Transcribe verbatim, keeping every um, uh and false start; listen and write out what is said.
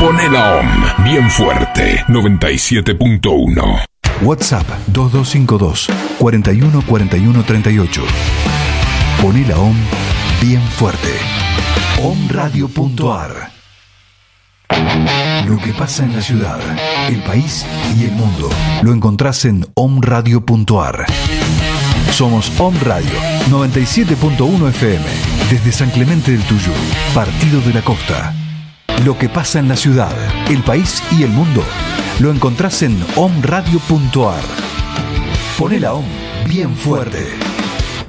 Poné la O M bien fuerte, noventa y siete punto uno. WhatsApp dos dos cinco dos, cuatro uno cuatro uno tres ocho. Poné la O M bien fuerte. omradio punto ar. Lo que pasa en la ciudad, el país y el mundo lo encontrás en omradio punto ar. Somos Om Radio noventa y siete punto uno F M desde San Clemente del Tuyú, Partido de la Costa. Lo que pasa en la ciudad, el país y el mundo lo encontrás en omradio punto ar. Poné la O M bien fuerte.